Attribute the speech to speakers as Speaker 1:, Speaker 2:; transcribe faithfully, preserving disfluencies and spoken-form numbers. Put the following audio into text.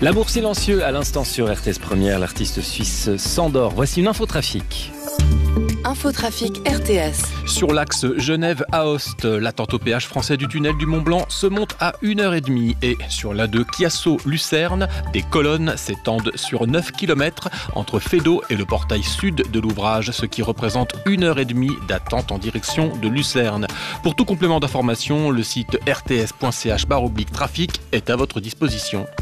Speaker 1: L'amour silencieux à l'instant sur R T S Première, l'artiste suisse s'endort. Voici une infotrafic.
Speaker 2: Infotrafic R T S.
Speaker 3: Sur l'axe Genève-Aoste, l'attente au péage français du tunnel du Mont-Blanc se monte à une heure trente et sur l'A deux Chiasso-Lucerne, des colonnes s'étendent sur neuf kilomètres entre Fédot et le portail sud de l'ouvrage, ce qui représente une heure trente d'attente en direction de Lucerne. Pour tout complément d'information, le site r t s point c h barre oblique trafic est à votre disposition.